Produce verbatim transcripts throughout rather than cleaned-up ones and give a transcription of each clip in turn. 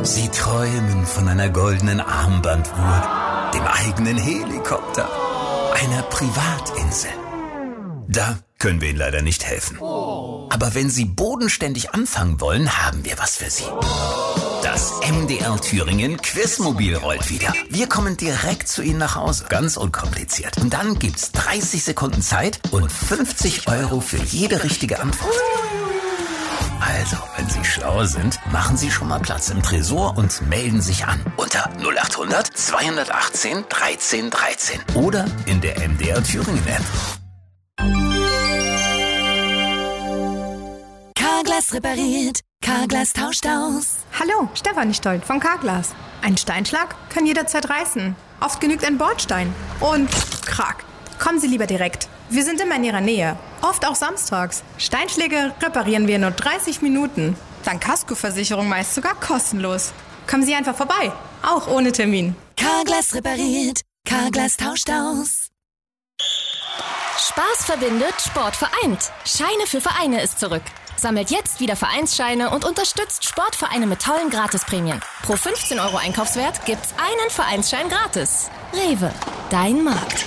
Sie träumen von einer goldenen Armbanduhr, dem eigenen Helikopter, einer Privatinsel. Da können wir Ihnen leider nicht helfen. Aber wenn Sie bodenständig anfangen wollen, haben wir was für Sie. Das M D R Thüringen Quizmobil rollt wieder. Wir kommen direkt zu Ihnen nach Hause. Ganz unkompliziert. Und dann gibt's dreißig Sekunden Zeit und fünfzig Euro für jede richtige Antwort. Also, wenn Sie schlau sind, machen Sie schon mal Platz im Tresor und melden sich an. Unter null acht hundert zweihundertachtzehn dreizehn dreizehn. Oder in der M D R Thüringen App. Carglass repariert, Carglass tauscht aus. Hallo, Stefanie Stolt von Carglass. Ein Steinschlag kann jederzeit reißen. Oft genügt ein Bordstein. Und krack. Kommen Sie lieber direkt. Wir sind immer in Ihrer Nähe. Oft auch samstags. Steinschläge reparieren wir in nur dreißig Minuten. Dank Kaskoversicherung meist sogar kostenlos. Kommen Sie einfach vorbei. Auch ohne Termin. Carglass repariert, Carglass tauscht aus. Spaß verbindet, Sport vereint. Scheine für Vereine ist zurück. Sammelt jetzt wieder Vereinsscheine und unterstützt Sportvereine mit tollen Gratisprämien. Pro fünfzehn Euro Einkaufswert gibt's einen Vereinsschein gratis. Rewe, dein Markt.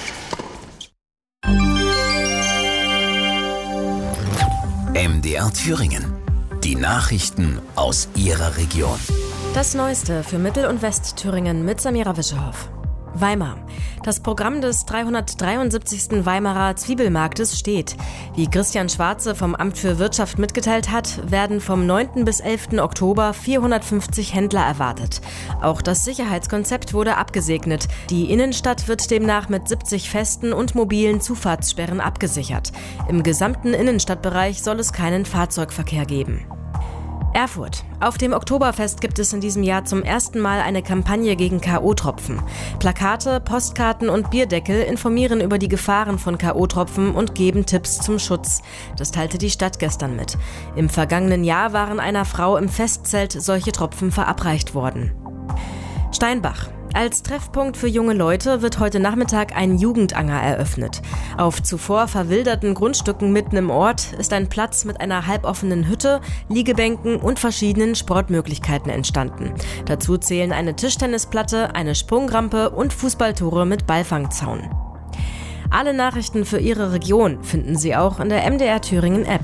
M D R Thüringen. Die Nachrichten aus Ihrer Region. Das Neueste für Mittel- und Westthüringen mit Samira Wischerhoff. Weimar. Das Programm des dreihundertdreiundsiebzigsten Weimarer Zwiebelmarktes steht. Wie Christian Schwarze vom Amt für Wirtschaft mitgeteilt hat, werden vom neunten bis elften Oktober vierhundertfünfzig Händler erwartet. Auch das Sicherheitskonzept wurde abgesegnet. Die Innenstadt wird demnach mit siebzig festen und mobilen Zufahrtssperren abgesichert. Im gesamten Innenstadtbereich soll es keinen Fahrzeugverkehr geben. Erfurt. Auf dem Oktoberfest gibt es in diesem Jahr zum ersten Mal eine Kampagne gegen K O-Tropfen. Plakate, Postkarten und Bierdeckel informieren über die Gefahren von K O-Tropfen und geben Tipps zum Schutz. Das teilte die Stadt gestern mit. Im vergangenen Jahr waren einer Frau im Festzelt solche Tropfen verabreicht worden. Steinbach. Als Treffpunkt für junge Leute wird heute Nachmittag ein Jugendanger eröffnet. Auf zuvor verwilderten Grundstücken mitten im Ort ist ein Platz mit einer halboffenen Hütte, Liegebänken und verschiedenen Sportmöglichkeiten entstanden. Dazu zählen eine Tischtennisplatte, eine Sprungrampe und Fußballtore mit Ballfangzaun. Alle Nachrichten für Ihre Region finden Sie auch in der M D R Thüringen App.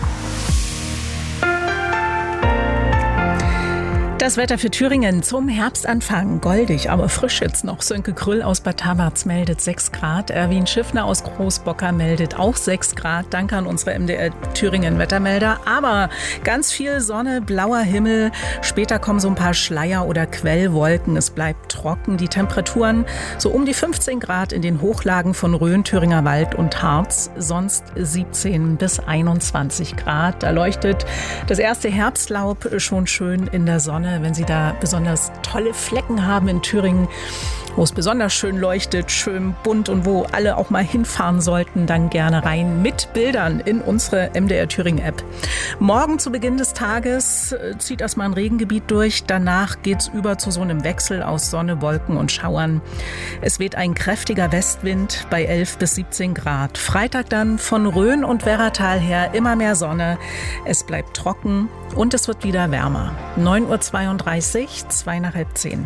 Das Wetter für Thüringen zum Herbstanfang. Goldig, aber frisch jetzt noch. Sönke Krüll aus Bad Tabarz meldet sechs Grad. Erwin Schiffner aus Großbocker meldet auch sechs Grad. Danke an unsere M D R Thüringen Wettermelder. Aber ganz viel Sonne, blauer Himmel. Später kommen so ein paar Schleier- oder Quellwolken. Es bleibt trocken. Die Temperaturen so um die fünfzehn Grad in den Hochlagen von Rhön, Thüringer Wald und Harz. Sonst siebzehn bis einundzwanzig Grad. Da leuchtet das erste Herbstlaub schon schön in der Sonne. Wenn Sie da besonders tolle Flecken haben in Thüringen, wo es besonders schön leuchtet, schön bunt und wo alle auch mal hinfahren sollten, dann gerne rein mit Bildern in unsere M D R Thüringen App. Morgen zu Beginn des Tages zieht erstmal ein Regengebiet durch. Danach geht's über zu so einem Wechsel aus Sonne, Wolken und Schauern. Es weht ein kräftiger Westwind bei elf bis siebzehn Grad. Freitag dann von Rhön und Werratal her immer mehr Sonne. Es bleibt trocken und es wird wieder wärmer. neun Uhr zweiunddreißig, zwei nach halb zehn.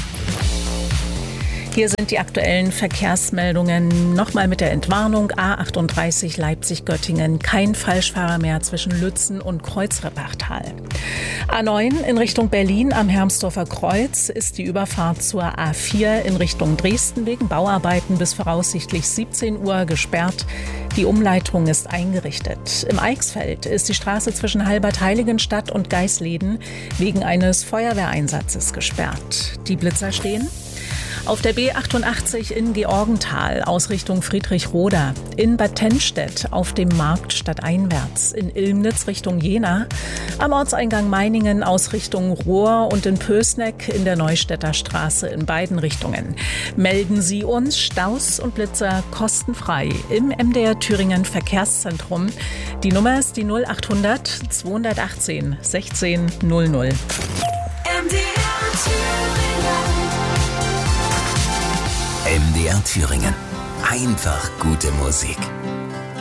Hier sind die aktuellen Verkehrsmeldungen. Nochmal mit der Entwarnung. A achtunddreißig Leipzig-Göttingen. Kein Falschfahrer mehr zwischen Lützen und Kreuzreppachtal. A neun in Richtung Berlin am Hermsdorfer Kreuz ist die Überfahrt zur A vier in Richtung Dresden wegen Bauarbeiten bis voraussichtlich siebzehn Uhr gesperrt. Die Umleitung ist eingerichtet. Im Eichsfeld ist die Straße zwischen Halbert-Heiligenstadt und Geisleden wegen eines Feuerwehreinsatzes gesperrt. Die Blitzer stehen auf der B achtundachtzig in Georgenthal aus Richtung Friedrichroda, in Bad Tennstedt auf dem Markt stadteinwärts, in Ilmnitz Richtung Jena, am Ortseingang Meiningen aus Richtung Rohr und in Pößneck in der Neustädter Straße in beiden Richtungen. Melden Sie uns Staus und Blitzer kostenfrei im M D R Thüringen Verkehrszentrum. Die Nummer ist die null achthundert zweihundertachtzehn sechzehn null null. M D R Thüringen. M D R Thüringen. Einfach gute Musik.